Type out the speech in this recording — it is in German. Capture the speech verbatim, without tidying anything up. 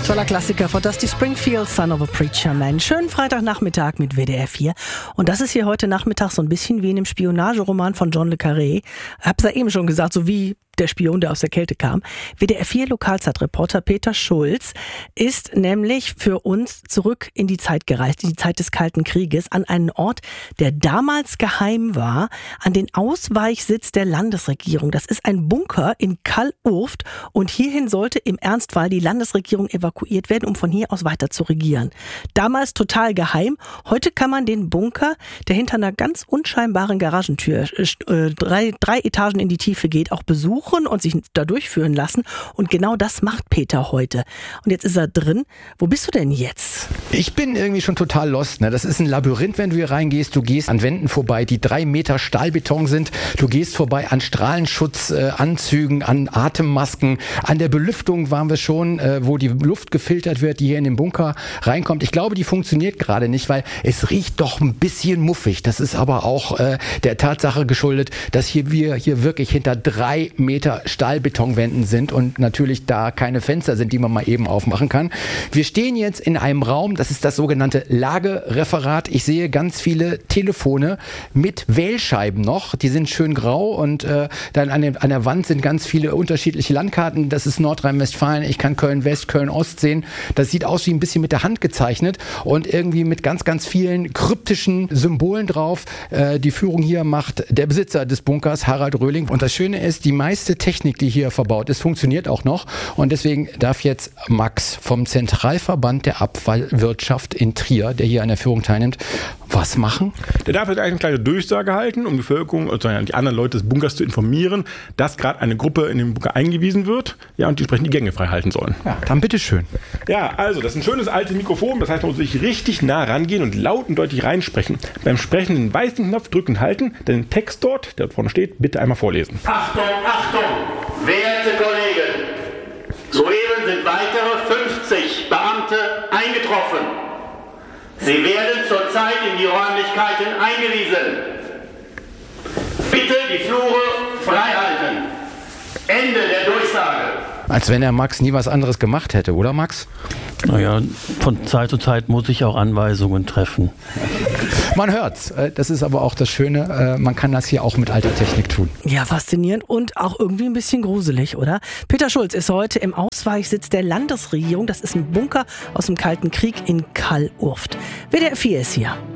Toller Klassiker von Dusty Springfield, Son of a Preacher Man. Schönen Freitagnachmittag mit W D R vier. Und das ist hier heute Nachmittag so ein bisschen wie in dem Spionageroman von John le Carré. Ich hab's ja eben schon gesagt, so wie der Spion, der aus der Kälte kam. W D R vier Lokalzeitreporter Peter Schulz ist nämlich für uns zurück in die Zeit gereist, in die Zeit des Kalten Krieges, an einen Ort, der damals geheim war, an den Ausweichsitz der Landesregierung. Das ist ein Bunker in Kall-Urft und hierhin sollte im Ernstfall die Landesregierung evakuiert werden, um von hier aus weiter zu regieren. Damals total geheim. Heute kann man den Bunker, der hinter einer ganz unscheinbaren Garagentür äh, drei, drei Etagen in die Tiefe geht, auch besuchen und sich da durchführen lassen. Und genau das macht Peter heute. Und jetzt ist er drin. Wo bist du denn jetzt? Ich bin irgendwie schon total lost. Ne? Das ist ein Labyrinth, wenn du hier reingehst. Du gehst an Wänden vorbei, die drei Meter Stahlbeton sind. Du gehst vorbei an Strahlenschutzanzügen, äh, an Atemmasken. An der Belüftung waren wir schon, äh, wo die Luft gefiltert wird, die hier in den Bunker reinkommt. Ich glaube, die funktioniert gerade nicht, weil es riecht doch ein bisschen muffig. Das ist aber auch äh, der Tatsache geschuldet, dass hier wir hier wirklich hinter drei Meter Stahlbetonwänden sind und natürlich da keine Fenster sind, die man mal eben aufmachen kann. Wir stehen jetzt in einem Raum, das ist das sogenannte Lagereferat. Ich sehe ganz viele Telefone mit Wählscheiben noch, die sind schön grau und äh, dann an, dem, an der Wand sind ganz viele unterschiedliche Landkarten. Das ist Nordrhein-Westfalen, ich kann Köln-West, Köln-Ost sehen. Das sieht aus wie ein bisschen mit der Hand gezeichnet und irgendwie mit ganz, ganz vielen kryptischen Symbolen drauf. Äh, die Führung hier macht der Besitzer des Bunkers, Harald Röhling. Und das Schöne ist, die meiste Technik, die hier verbaut ist, funktioniert auch noch. Und deswegen darf jetzt Max vom Zentralverband der Abfallwirtschaft in Trier, der hier an der Führung teilnimmt, was machen? Der darf jetzt eigentlich eine kleine Durchsage halten, um die Bevölkerung oder die anderen Leute des Bunkers zu informieren, dass gerade eine Gruppe in den Bunker eingewiesen wird, ja, und die entsprechend die Gänge frei halten sollen. Ja, dann bitteschön. Ja, also, das ist ein schönes altes Mikrofon, das heißt, man muss wirklich richtig nah rangehen und laut und deutlich reinsprechen. Beim Sprechen den weißen Knopf drücken und halten, den Text dort, der dort vorne steht, bitte einmal vorlesen. Achtung, Achtung, werte Kollegen! Soeben sind weitere fünfzig Beamte eingetroffen. Sie werden zurzeit in die Räumlichkeiten eingewiesen. Bitte die Flure freihalten. Ende der Durchsage. Als wenn der Max nie was anderes gemacht hätte, oder Max? Naja, von Zeit zu Zeit muss ich auch Anweisungen treffen. Man hört's. Das ist aber auch das Schöne. Man kann das hier auch mit alter Technik tun. Ja, faszinierend und auch irgendwie ein bisschen gruselig, oder? Peter Schulz ist heute im Ausweichsitz der Landesregierung. Das ist ein Bunker aus dem Kalten Krieg in Kall-Urft. W D R vier ist hier.